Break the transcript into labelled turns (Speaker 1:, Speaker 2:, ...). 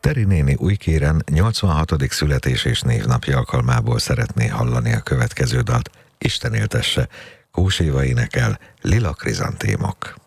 Speaker 1: Teri néni Újkéren 86. születés és névnapja alkalmából szeretné hallani a következő dalt. Isten éltesse! Kós Éva énekel, Lila krizantémok.